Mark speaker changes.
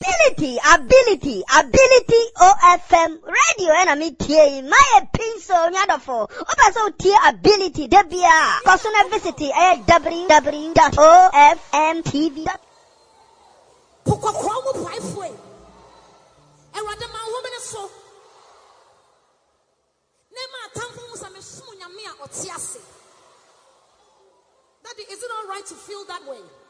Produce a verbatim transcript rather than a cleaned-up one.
Speaker 1: Ability, ability, ability O F M radio and I'm here. My pencil nyadofo. Opa so tie ability debia. Kosuna visit at w w w dot o f m t v dot com.
Speaker 2: Pokwa kwa mo prai e rada ma woman so. Nema tamfo musa me sumu nyame a ote ase. Daddy, is it all right to feel that way?